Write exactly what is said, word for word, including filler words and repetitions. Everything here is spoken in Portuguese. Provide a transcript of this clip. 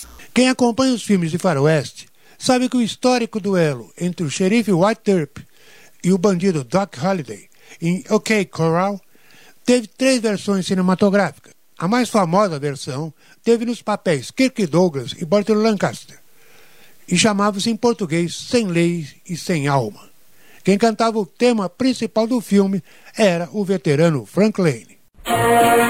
Quem acompanha os filmes de faroeste sabe que o histórico duelo entre o xerife White Earp e o bandido Doc Holliday em OK Corral teve três versões cinematográficas. A mais famosa versão teve nos papéis Kirk Douglas e Burt Lancaster e chamava-se em português Sem Lei e Sem Alma. Quem cantava o tema principal do filme era o veterano Frank Lane.